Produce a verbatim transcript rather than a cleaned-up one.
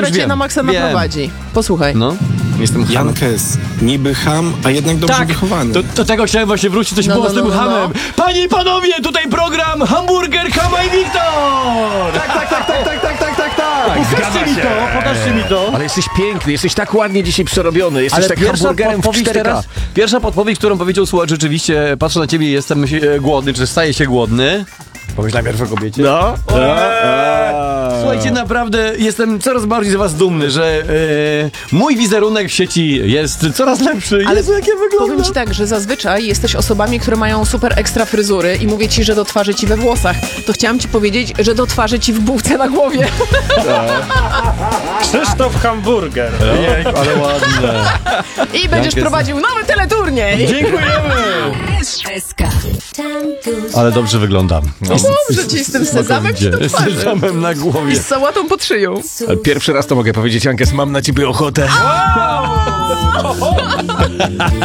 która już cię wiem. na maksa Wiem. naprowadzi. Posłuchaj. No, jestem ham. Jankes, niby ham, a jednak dobrze Tak, wychowany. do, do tego chciałem właśnie wrócić, coś No, było no, z tym no, no, hamem. no. Panie i panowie, tutaj program Hamburger, Hama i Wiktor! Tak, tak, tak, tak, tak, tak, tak, tak, tak. Pokażcie mi to, pokażcie mi to. Ale jesteś piękny, jesteś tak ładnie dzisiaj przerobiony, jesteś tak hamburgerem w podpowiedź cztery K. teraz, pierwsza podpowiedź, którą powiedział słuchacz, rzeczywiście, patrzę na ciebie, jestem e, głodny, czy staję się głodny. Pomyśl najpierw o kobiecie. No. Słuchajcie, naprawdę jestem coraz bardziej z was dumny, że e, mój wizerunek w sieci jest coraz lepszy. Ale Jezu, jak ja wyglądam. Powiem ci tak, że zazwyczaj jesteś osobami, które mają super ekstra fryzury i mówię ci, że do twarzy ci we włosach. To chciałam ci powiedzieć, że do twarzy ci w bułce na głowie. Krzysztof Hamburger. Ej, ale ładne. I będziesz Jakie prowadził nowy teleturniej. Dziękujemy. S K. Ale dobrze wyglądam. No. Dobrze ci z tym sezamem ci do Z twarzy. sezamem na głowie. I z sałatą pod szyją. Pierwszy raz to mogę powiedzieć, Jankes, mam na ciebie ochotę.